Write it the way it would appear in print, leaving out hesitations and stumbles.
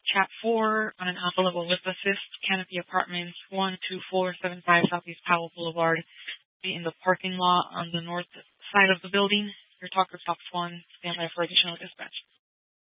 Chat 4 on an alpha level lift assist, Canopy Apartments, 12475 Southeast Powell Boulevard, be in the parking lot on the north side of the building. Your talker stops 1, stand by for additional dispatch.